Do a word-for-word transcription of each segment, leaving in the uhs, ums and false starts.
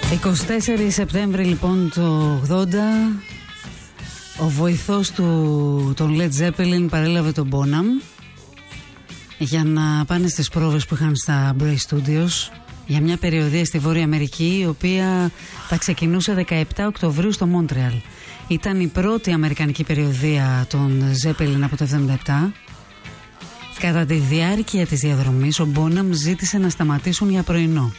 εικοστή τέταρτη Σεπτέμβρη λοιπόν το ογδόντα, ο βοηθός του τον Led Zeppelin παρέλαβε τον Bonham για να πάνε στις πρόβες που είχαν στα Bray Studios για μια περιοδεία στη Βόρεια Αμερική, η οποία θα ξεκινούσε δεκαεπτά Οκτωβρίου στο Μόντρεαλ. Ήταν η πρώτη αμερικανική περιοδεία των Zeppelin από το εβδομήντα επτά. Κατά τη διάρκεια της διαδρομής ο Bonham ζήτησε να σταματήσουν για πρωινό.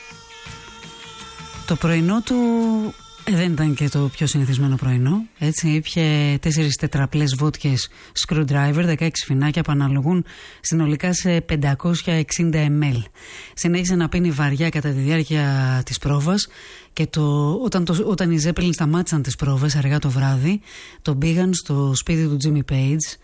Το πρωινό του ε, δεν ήταν και το πιο συνηθισμένο πρωινό. Έτσι, ήπιε τέσσερις τετραπλές βότκες Screwdriver, δεκαέξι φινάκια που αναλογούν συνολικά σε πεντακόσια εξήντα μιλιλίτρα. Συνέχισε να πίνει βαριά κατά τη διάρκεια της πρόβας και το, όταν, το, όταν οι Zeppelin σταμάτησαν τις πρόβες αργά το βράδυ, τον πήγαν στο σπίτι του Jimmy Page.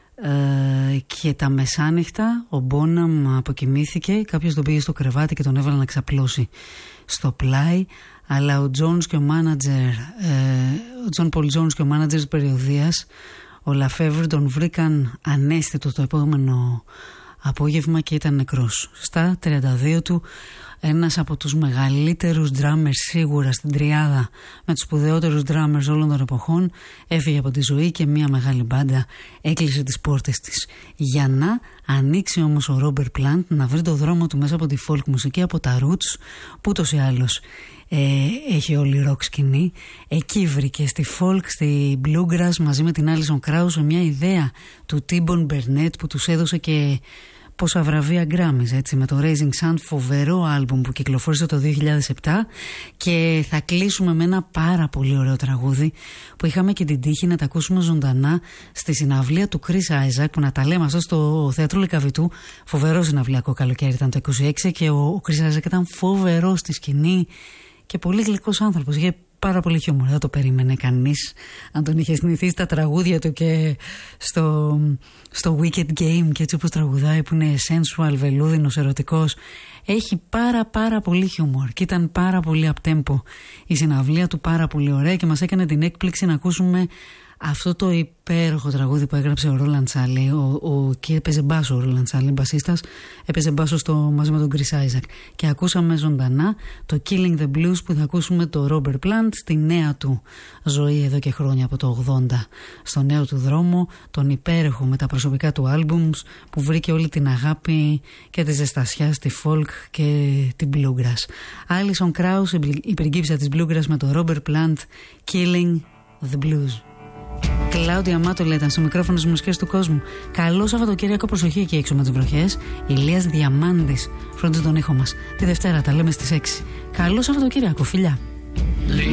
Uh, και τα μεσάνυχτα ο Bonham αποκοιμήθηκε. Κάποιος τον πήγε στο κρεβάτι και τον έβαλε να ξαπλώσει στο πλάι. Αλλά ο Jones και ο μάνατζερ uh, ο John Paul Jones και ο μάνατζερ της περιοδείας, ο Lafevre, τον βρήκαν ανέστητο το επόμενο απόγευμα και ήταν νεκρός. Στα τριάντα δύο του, ένας από τους μεγαλύτερους drummers σίγουρα στην τριάδα με τους σπουδαιότερους drummers όλων των εποχών, έφυγε από τη ζωή και μια μεγάλη μπάντα έκλεισε τις πόρτες της. Για να ανοίξει όμως ο Robert Plant να βρει το δρόμο του μέσα από τη folk μουσική, από τα roots που ούτως ή άλλως ε, έχει όλη η rock σκηνή. Εκεί βρήκε στη folk, στη bluegrass μαζί με την Alison Krauss μια ιδέα του T-Bone Burnett που τους έδωσε και πόσα βραβεία Grammys, έτσι, με το Raising Sun, φοβερό άλμπουμ που κυκλοφόρησε το δύο χιλιάδες επτά. Και θα κλείσουμε με ένα πάρα πολύ ωραίο τραγούδι που είχαμε και την τύχη να τα ακούσουμε ζωντανά στη συναυλία του Chris Isaak, που να τα λέμε αυτό στο Θέατρο Λυκαβητού. Φοβερό συναυλιακό καλοκαίρι ήταν το είκοσι έξι και ο Chris Isaak ήταν φοβερό στη σκηνή και πολύ γλυκός άνθρωπος. Είχε πάρα πολύ χιούμορ, δεν το περίμενε κανείς αν τον είχε συνηθίσει στα τραγούδια του και στο, στο Wicked Game και έτσι όπως τραγουδάει, που είναι sensual, βελούδινος, ερωτικός. Έχει πάρα πάρα πολύ χιούμορ και ήταν πάρα πολύ up-tempo η συναυλία του, πάρα πολύ ωραία, και μας έκανε την έκπληξη να ακούσουμε αυτό το υπέροχο τραγούδι που έγραψε ο Ρόλαντ Σάλι, ο, ο, και έπαιζε μπάσο ο Ρόλαντ Σάλι, μπασίστας, έπαιζε μπάσο στο, μαζί με τον Chris Isaak. Και ακούσαμε ζωντανά το Killing the Blues, που θα ακούσουμε το Robert Plant στη νέα του ζωή εδώ και χρόνια, από το ογδόντα, στο νέο του δρόμο, τον υπέροχο με τα προσωπικά του άλμπουμς, που βρήκε όλη την αγάπη και τη ζεστασιά στη folk και την bluegrass. Alison Krauss, η πριγκίπισσα της bluegrass, με το Robert Plant, Killing the Blues. Κλάουδια Μάτολα ήταν στο μικρόφωνο στις μουσικές του κόσμου. Καλό Σαββατοκύριακο, προσοχή εκεί έξω με τις βροχές. Ηλίας Διαμάντης φρόντιζε τον ήχο μας. Τη Δευτέρα τα λέμε στις έξι. Καλό Σαββατοκύριακο, φιλιά.